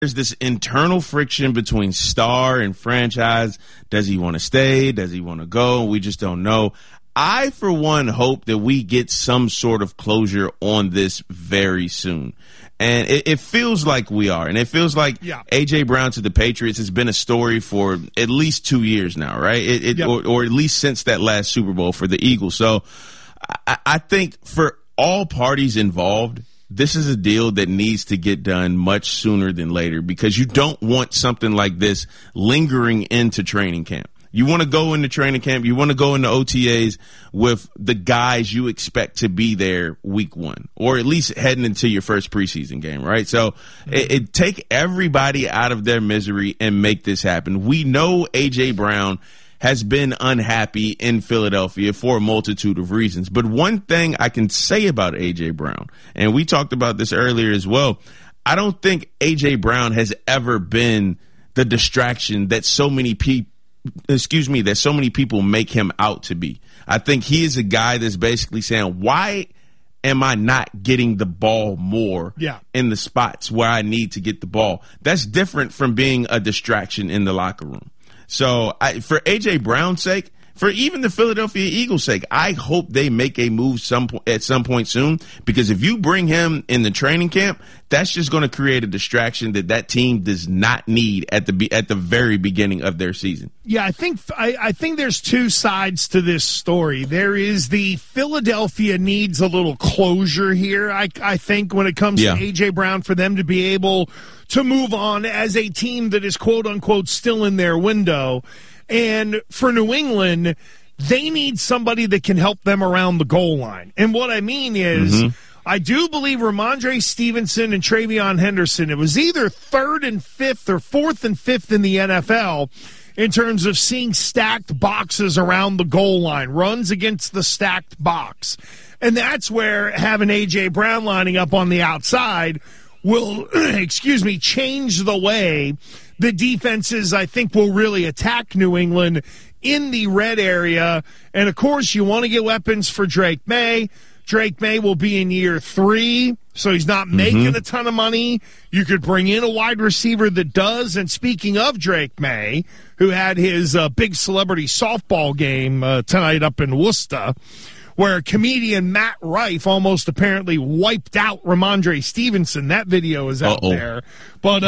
there's this internal friction between star and franchise. Does he want to stay? Does he want to go? We just don't know. I, for one, hope that we get some sort of closure on this very soon. And it feels like we are. And it feels like A.J. Brown to the Patriots has been a story for at least 2 years now, right? Or at least since that last Super Bowl for the Eagles. So I think for all parties involved, this is a deal that needs to get done much sooner than later, because you don't want something like this lingering into training camp. You want to go into training camp. You want to go into OTAs with the guys you expect to be there week one, or at least heading into your first preseason game, right? So it take everybody out of their misery and make this happen. We know A.J. Brown has been unhappy in Philadelphia for a multitude of reasons. But one thing I can say about A.J. Brown, and we talked about this earlier as well, I don't think A.J. Brown has ever been the distraction that so many people make him out to be. I think he is a guy that's basically saying, why am I not getting the ball more in the spots where I need to get the ball? That's different from being a distraction in the locker room. So for A.J. Brown's sake, for even the Philadelphia Eagles' sake, I hope they make a move at some point soon, because if you bring him in the training camp, that's just going to create a distraction that team does not need at the very beginning of their season. Yeah, I think there's two sides to this story. There is the Philadelphia needs a little closure here, I think, when it comes to A.J. Brown, for them to be able to move on as a team that is quote-unquote still in their window. And for New England, they need somebody that can help them around the goal line. And what I mean is, I do believe Ramondre Stevenson and Travion Henderson, it was either 3rd and 5th or 4th and 5th in the NFL in terms of seeing stacked boxes around the goal line, runs against the stacked box. And that's where having A.J. Brown lining up on the outside will, change the way the defenses, I think, will really attack New England in the red area. And, of course, you want to get weapons for Drake May. Drake May will be in year 3, so he's not making a ton of money. You could bring in a wide receiver that does. And speaking of Drake May, who had his big celebrity softball game tonight up in Worcester, where comedian Matt Rife almost apparently wiped out Ramondre Stevenson. That video is out there. But,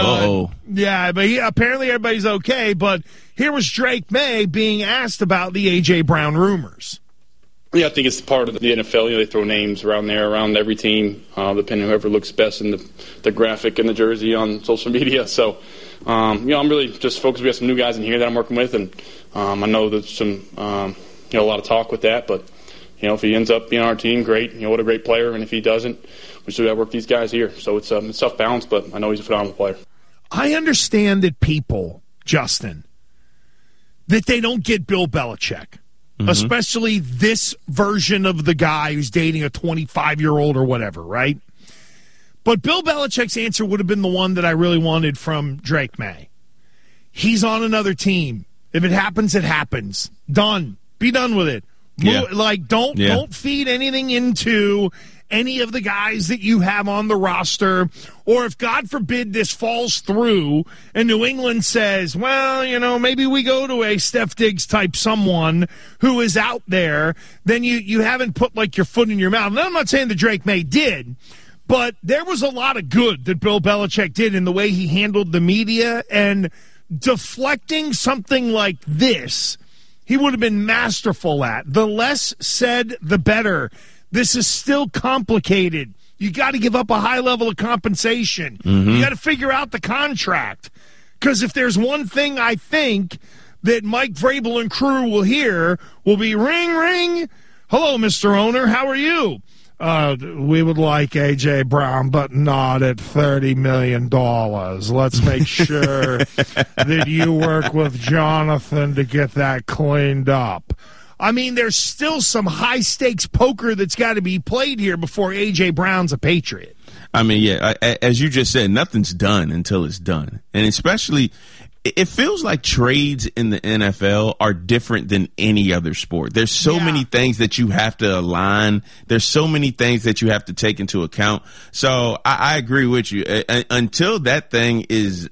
apparently everybody's okay. But here was Drake May being asked about the A.J. Brown rumors. Yeah, I think it's part of the NFL. They throw names around there, around every team, depending on whoever looks best in the graphic and the jersey on social media. So, I'm really just focused. We have some new guys in here that I'm working with, and I know there's some, a lot of talk with that, but if he ends up being on our team, great. What a great player. And if he doesn't, we still got to work these guys here. So it's tough balance, but I know he's a phenomenal player. I understand that people, Justin, that they don't get Bill Belichick, especially this version of the guy who's dating a 25-year-old or whatever, right? But Bill Belichick's answer would have been the one that I really wanted from Drake May. He's on another team. If it happens, it happens. Done. Be done with it. Don't feed anything into any of the guys that you have on the roster. Or if, God forbid, this falls through and New England says, well, maybe we go to a Steph Diggs type someone who is out there, then you haven't put, your foot in your mouth. And I'm not saying that Drake May did, but there was a lot of good that Bill Belichick did in the way he handled the media, and deflecting something like this, he would have been masterful at. The less said, the better. This is still complicated. You got to give up a high level of compensation. You got to figure out the contract. Because if there's one thing I think that Mike Vrabel and crew will hear, will be ring, ring. Hello, Mr. Owner. How are you? We would like A.J. Brown, but not at $30 million. Let's make sure that you work with Jonathan to get that cleaned up. I mean, there's still some high-stakes poker that's got to be played here before A.J. Brown's a Patriot. I mean, as you just said, nothing's done until it's done. And especially it feels like trades in the NFL are different than any other sport. There's so many things that you have to align. There's so many things that you have to take into account. So I agree with you. Until that thing is